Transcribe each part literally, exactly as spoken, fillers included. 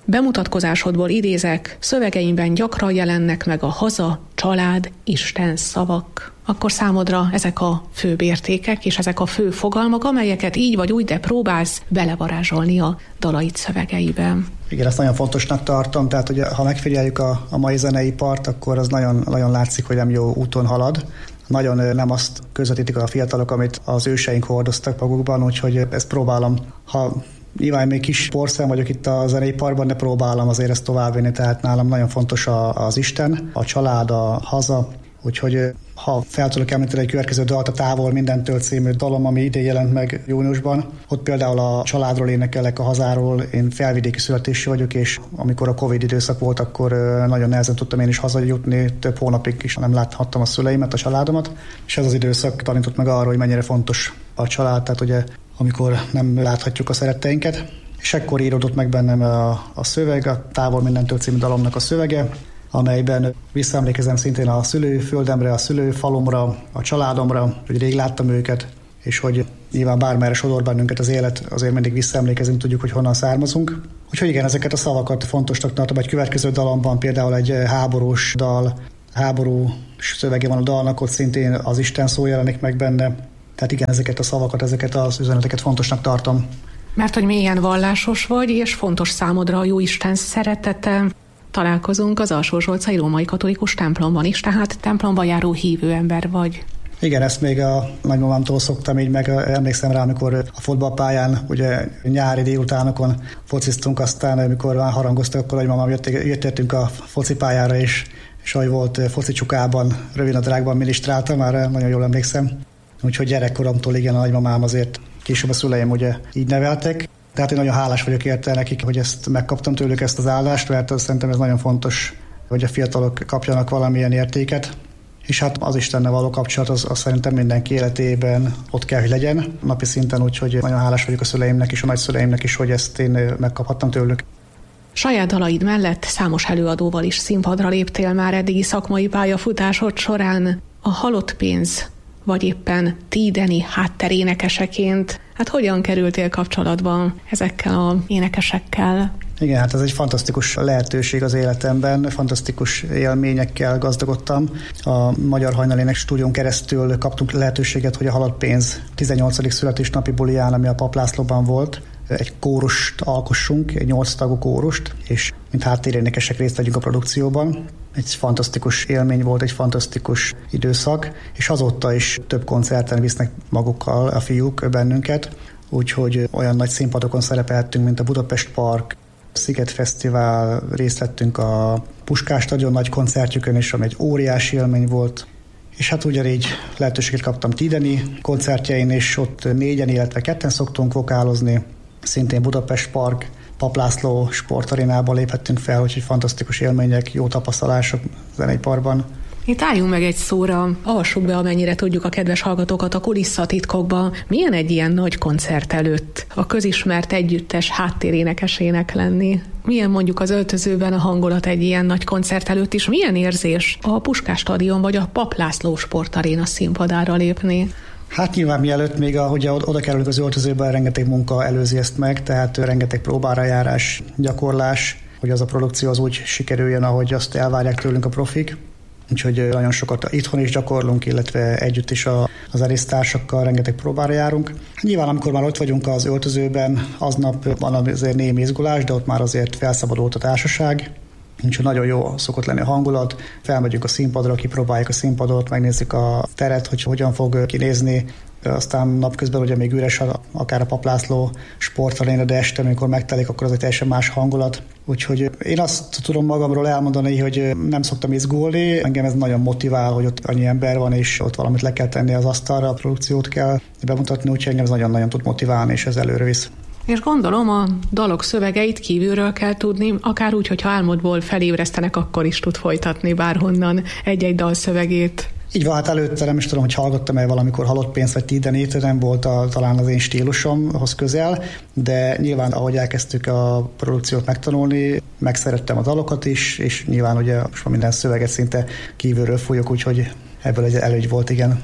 Bemutatkozásodból idézek, szövegeimben gyakran jelennek meg a haza, család, Isten szavak. Akkor számodra ezek a főbb értékek és ezek a fő fogalmak, amelyeket így vagy úgy, de próbálsz belevarázsolni a dalaid szövegeiben. Igen, ezt nagyon fontosnak tartom, tehát hogy ha megfigyeljük a, a mai zeneipart, akkor az nagyon, nagyon látszik, hogy nem jó úton halad. Nagyon nem azt közvetítik a fiatalok, amit az őseink hordoztak magukban, úgyhogy ezt próbálom, ha nyilván még kis porszem vagyok itt a zeneiparban, de próbálom azért ezt továbbvinni, tehát nálam nagyon fontos a, az Isten, a család, a haza, úgyhogy ha fel tudok említeni egy következő dalt, a Távol mindentől című dalom, ami idén jelent meg júniusban, ott például a családról énekelek, a hazáról, én felvidéki születésű vagyok, és amikor a Covid időszak volt, akkor nagyon nehezen tudtam én is hazajutni, több hónapig is nem láthattam a szüleimet, a családomat, és ez az időszak tanított meg arról, hogy mennyire fontos a család, tehát ugye amikor nem láthatjuk a szeretteinket, és ekkor íródott meg bennem a, a szöveg, a Távol mindentől című dalomnak a szövege, amelyben visszaemlékezem szintén a szülőföldemre, a szülőfalomra, a családomra, hogy rég láttam őket, és hogy nyilván bármerre sodor bennünket az élet, azért mindig visszaemlékezünk, tudjuk, hogy honnan származunk. Úgyhogy igen, ezeket a szavakat fontosnak tartom. Egy következő dalomban például egy háborús dal, háború szövege van a dalnak, ott szintén az Isten szó jelenik meg benne. Tehát igen, ezeket a szavakat, ezeket az üzeneteket fontosnak tartom. Mert hogy mélyen vallásos vagy, és fontos számodra a Jóisten szeretete. Találkozunk az Alsó-Zsolcai római katolikus templomban is, tehát templomba járó hívő ember vagy. Igen, ezt még a nagymamámtól szoktam így, meg emlékszem rá, amikor a fotballpályán, ugye nyári délutánokon fociztunk, aztán amikor már harangoztak, akkor nagymamám jött, jött értünk a focipályára, és, és ahogy volt foci csukában, rövidnadrágban minisztrálta, már nagyon jól emlékszem. Úgyhogy gyerekkoromtól igen, a nagymamám azért, később a szüleim ugye így neveltek. Tehát én nagyon hálás vagyok érte nekik, hogy ezt megkaptam tőlük, ezt az állást, mert szerintem ez nagyon fontos, hogy a fiatalok kapjanak valamilyen értéket. És hát az Istennel való kapcsolat az, az szerintem mindenki életében ott kell, hogy legyen napi szinten, úgyhogy nagyon hálás vagyok a szüleimnek és a nagyszüleimnek is, hogy ezt én megkaphattam tőlük. Saját dalaid mellett számos előadóval is színpadra léptél már eddigi szakmai pályafutásod során. A Halott pénz vagy éppen Tídeni hátterénekeseként. Hát hogyan kerültél kapcsolatban ezekkel az énekesekkel? Igen, hát ez egy fantasztikus lehetőség az életemben, fantasztikus élményekkel gazdagodtam. A Magyar Hajnalének stúdión keresztül kaptunk lehetőséget, hogy a Halott pénz tizennyolcadik születésnapi buliján, ami a Pap Lászlóban volt, egy kórust alkossunk, egy nyolc tagú kórust, és mint háttérénekesek részt vegyünk a produkcióban. Egy fantasztikus élmény volt, egy fantasztikus időszak, és azóta is több koncerten visznek magukkal a fiúk bennünket, úgyhogy olyan nagy színpadokon szerepeltünk, mint a Budapest Park, Sziget Fesztivál, részt vettünk a Puskás Stadion nagy koncertjükön is, ami egy óriási élmény volt. És hát ugyanígy lehetőséget kaptam Tídeni koncertjein, és ott négyen, illetve ketten szoktunk vokálozni. Szintén Budapest Park, Pap László sportarénába léphettünk fel, úgyhogy fantasztikus élmények, jó tapasztalások zeneiparban. Itt álljunk meg egy szóra, avassuk be, amennyire tudjuk a kedves hallgatókat a kulisszatitkokba. Milyen egy ilyen nagy koncert előtt a közismert együttes háttérénekesének lenni? Milyen mondjuk az öltözőben a hangulat egy ilyen nagy koncert előtt is? Milyen érzés a Puskás Stadion vagy a Pap László sportaréna színpadára lépni? Hát nyilván mielőtt még ahogy oda kerülünk az öltözőben, rengeteg munka előzi ezt meg, tehát rengeteg próbára járás, gyakorlás, hogy az a produkció az úgy sikerüljön, ahogy azt elvárják tőlünk a profik. Úgyhogy nagyon sokat itthon is gyakorlunk, illetve együtt is a, az erésztársakkal rengeteg próbára járunk. Nyilván amikor már ott vagyunk az öltözőben, aznap van azért némi izgulás, de ott már azért felszabadult a társaság. Úgyhogy nagyon jó szokott lenni a hangulat. Felmegyünk a színpadra, kipróbáljuk a színpadot, megnézzük a teret, hogy hogyan fog kinézni. Aztán napközben ugye még üres akár a Pap László sportaréna, de este, amikor megtelik, akkor az egy teljesen más hangulat. Úgyhogy én azt tudom magamról elmondani, hogy nem szoktam izgulni. Engem ez nagyon motivál, hogy ott annyi ember van, és ott valamit le kell tenni az asztalra, a produkciót kell bemutatni, úgyhogy engem ez nagyon-nagyon tud motiválni, és ez előre visz. És gondolom a dalok szövegeit kívülről kell tudni, akár úgy, hogyha álmodból felébresztenek, akkor is tud folytatni bárhonnan egy-egy dal szövegét. Így van, hát előtte nem is tudom, hogy hallgattam el valamikor Halott pénz vagy Tídenét, nem volt a, talán az én stílusomhoz közel, de nyilván ahogy elkezdtük a produkciót megtanulni, megszerettem a dalokat is, és nyilván ugye most minden szöveget szinte kívülről fújok, úgyhogy ebből egy előgy volt, igen.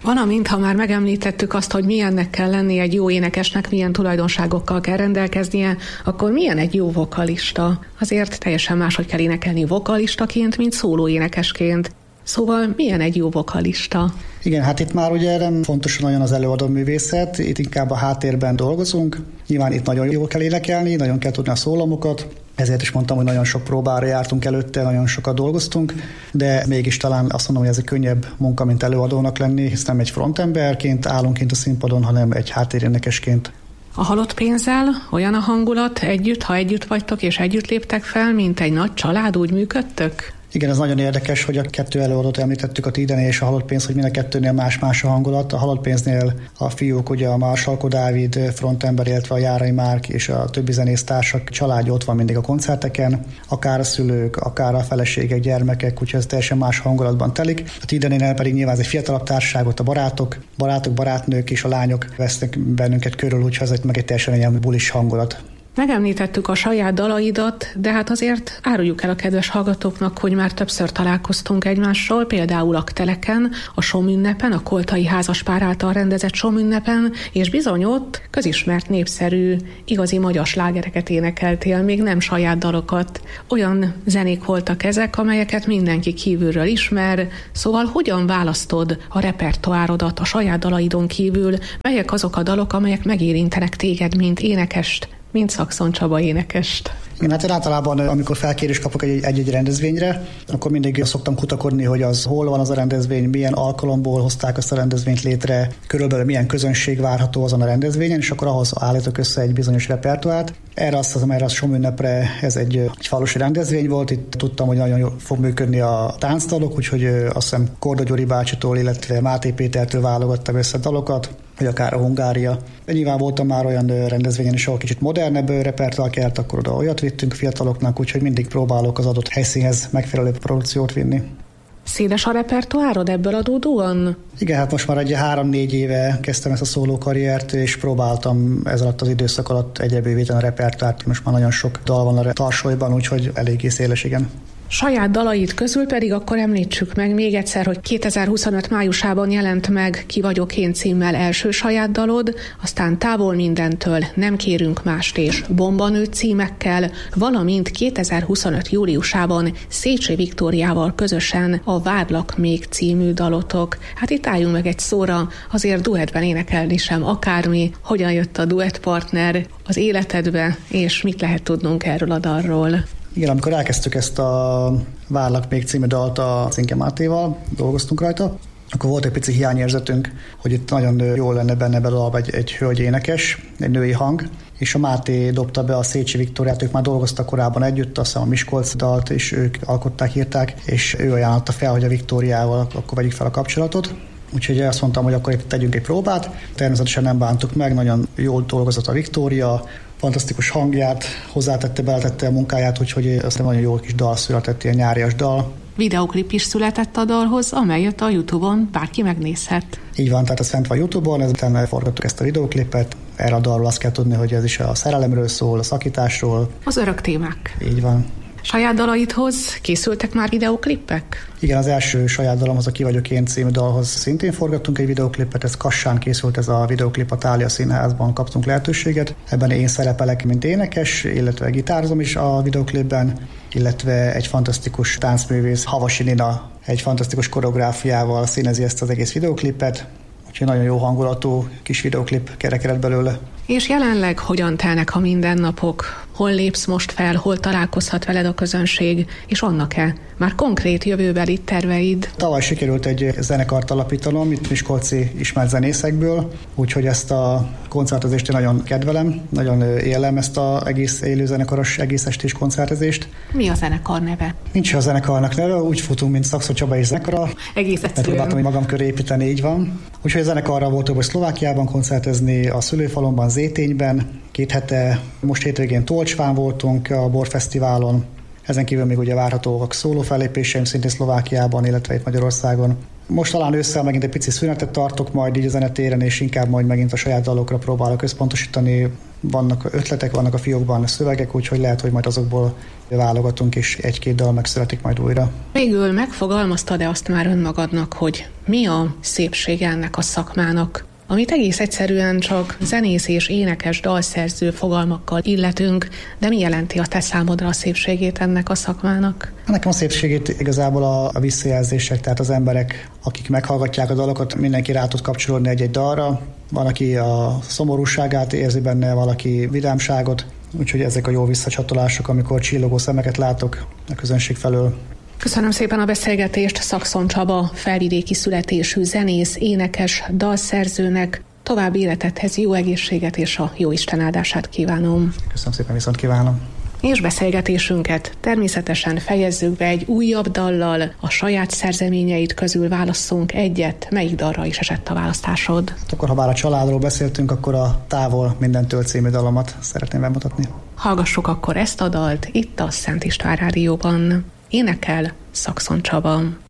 Valamint, ha már megemlítettük azt, hogy milyennek kell lenni egy jó énekesnek, milyen tulajdonságokkal kell rendelkeznie, akkor milyen egy jó vokalista? Azért teljesen máshogy kell énekelni vokalistaként, mint szólóénekesként. Szóval milyen egy jó vokalista? Igen, hát itt már ugye nem fontos nagyon az előadó művészet, itt inkább a háttérben dolgozunk. Nyilván itt nagyon jól kell énekelni, nagyon kell tudni a szólamokat, ezért is mondtam, hogy nagyon sok próbára jártunk előtte, nagyon sokat dolgoztunk, de mégis talán azt mondom, hogy ez egy könnyebb munka, mint előadónak lenni, hisz nem egy frontemberként állunk kint a színpadon, hanem egy háttérénekesként. A halott pénzzel olyan a hangulat együtt, ha együtt vagytok és együtt léptek fel, mint egy nagy család, úgy működtök? Igen, ez nagyon érdekes, hogy a kettő előadót említettük, a Tideni és a Halott pénz, hogy mind a kettőnél más-más a hangulat. A Halott pénznél a fiúk, ugye a Marsalko Dávid frontember, illetve a Járai Márk és a többi zenésztársak családja ott van mindig a koncerteken, akár a szülők, akár a feleségek, gyermekek, úgyhogy ez teljesen más hangulatban telik. A Tideninél pedig nyilván ez egy fiatalabb társaságot, a barátok, barátok, barátnők és a lányok vesznek bennünket körül, úgyhogy ez egy meg egy teljesen ilyen bulis hangulat. Megemlítettük a saját dalaidat, de hát azért áruljuk el a kedves hallgatóknak, hogy már többször találkoztunk egymással, például Akteleken, a Somünnepen, a Koltai házaspár által rendezett Somünnepen, és bizony ott közismert, népszerű, igazi magyar slágereket énekeltél, még nem saját dalokat. Olyan zenék voltak ezek, amelyeket mindenki kívülről ismer, szóval hogyan választod a repertoárodat a saját dalaidon kívül, melyek azok a dalok, amelyek megérintenek téged, mint énekest, mint Szakszon Csaba énekest? Igen, hát én általában, amikor felkérést kapok egy-egy rendezvényre, akkor mindig szoktam kutakodni, hogy az hol van az a rendezvény, milyen alkalomból hozták azt a rendezvényt létre, körülbelül milyen közönség várható azon a rendezvényen, és akkor ahhoz állítok össze egy bizonyos repertoárt. Erre azt hiszem, erre a Somünnepre ez egy, egy falusi rendezvény volt, itt tudtam, hogy nagyon jól fog működni a táncdalok, úgyhogy azt hiszem Korda Gyuri bácsitól, illetve Máté Pétertől válogattam össze dalokat, vagy akár a Hungária. De nyilván voltam már olyan rendezvényen is, ahol kicsit modernebb repertoár kellett, akkor oda olyat vittünk fiataloknak, úgyhogy mindig próbálok az adott helyszínhez megfelelő produkciót vinni. Széles a repertoárod ebből adódóan? Igen, hát most már egy három-négy éve kezdtem ezt a szólókarriert, és próbáltam ez alatt az időszak alatt egyre bővíteni a repertoárt. Most már nagyon sok dal van a tarsolyban, úgyhogy eléggé széles, igen. Saját dalait közül pedig akkor említsük meg még egyszer, hogy kétezer-huszonöt májusában jelent meg Ki vagyok én címmel első saját dalod, aztán Távol mindentől, Nem kérünk mást és Bombanő címekkel, valamint kétezer-huszonöt júliusában Szécsi Viktóriával közösen a Várlak még című dalotok. Hát itt álljunk meg egy szóra, azért duettben énekelni sem akármi. Hogyan jött a duettpartner az életedbe, és mit lehet tudnunk erről a dalról? Igen, amikor elkezdtük ezt a Várlak még című dalt a Cinke Mátéval, dolgoztunk rajta, akkor volt egy pici hiányérzetünk, hogy itt nagyon jól lenne benne bedalva egy, egy hölgy énekes, egy női hang, és a Máté dobta be a Szécsi Viktóriát, ők már dolgoztak korábban együtt, azt hiszem a Miskolc dalt, és ők alkották, írták, és ő ajánlotta fel, hogy a Viktóriával akkor vegyük fel a kapcsolatot. Úgyhogy azt mondtam, hogy akkor itt tegyünk egy próbát. Természetesen nem bántuk meg, nagyon jól dolgozott a Viktória, fantasztikus hangját, hozzátette, beletette a munkáját, úgyhogy azt nagyon jó kis dal született, ilyen nyárias dal. Videóklip is született a dalhoz, amelyet a YouTube-on bárki megnézhet. Így van, tehát ez fent van YouTube-on, ezután forgattuk ezt a videóklipet. Erre a dalról azt kell tudni, hogy ez is a szerelemről szól, a szakításról. Az örök témák. Így van. Saját dalaidhoz készültek már videóklipek? Igen, az első saját dalomhoz, a Ki vagyok én című dalhoz szintén forgattunk egy videóklipet, ez Kassán készült ez a videóklip, a Thália Színházban kaptunk lehetőséget. Ebben én szerepelek, mint énekes, illetve gitározom is a videóklipben, illetve egy fantasztikus táncművész, Havasi Nina, egy fantasztikus koreográfiával színezi ezt az egész videóklipet. Úgyhogy nagyon jó hangulatú kis videóklip kerekedett belőle. És jelenleg hogyan telnek a mindennapok? Hol lépsz most fel, hol találkozhat veled a közönség, és vannak-e már konkrét jövőbeli terveid? Tavaly sikerült egy zenekart alapítanom, itt miskolci ismert zenészekből, úgyhogy ezt a koncertezést én nagyon kedvelem, nagyon élem ezt az egész élő zenekaros, egész estés koncertezést. Mi a zenekar neve? Nincs a zenekarnak neve, úgy futunk, mint Szakszon Csaba és zenekara. Egész egyszerűen. Próbáltam magam köré építeni, így van. Úgyhogy a zenekarra voltunk, hogy Szlovákiában koncertezni, a Szülőfalomban, Zétényben, két hete, most hétvégén Tolcsván voltunk a Borfesztiválon, ezen kívül még ugye várhatóak szóló fellépéseim szintén Szlovákiában, illetve itt Magyarországon. Most talán ősszel megint egy pici szünetet tartok majd így a zenetéren, és inkább majd megint a saját dalokra próbálok összpontosítani. Vannak ötletek, vannak a fiókban szövegek, úgyhogy lehet, hogy majd azokból válogatunk, és egy-két dal megszületik majd újra. Végül megfogalmaztad-e azt már önmagadnak, hogy Mi a szépsége ennek a szakmának, amit egész egyszerűen csak zenész és énekes dalszerző fogalmakkal illetünk, de mi jelenti a te számodra a szépségét ennek a szakmának? Nekem a szépségét igazából a, a visszajelzések, tehát az emberek, akik meghallgatják a dalokat, mindenki rá tud kapcsolódni egy-egy dalra. Van, aki a szomorúságát érzi benne, valaki vidámságot, úgyhogy ezek a jó visszacsatolások, amikor csillogó szemeket látok a közönség felől. Köszönöm szépen a beszélgetést Szakszon Csaba, felvidéki születésű zenész, énekes, dalszerzőnek. További életedhez jó egészséget és a jó Isten áldását kívánom. Köszönöm szépen, viszont kívánom. És beszélgetésünket természetesen fejezzük be egy újabb dallal. A saját szerzeményeid közül válasszunk egyet. Melyik dalra is esett a választásod? Hát akkor, ha bár a családról beszéltünk, akkor a Távol mindentől című dalomat szeretném bemutatni. Hallgassuk akkor ezt a dalt itt a Szent István Rádióban. Énekel Szakszon Csaba.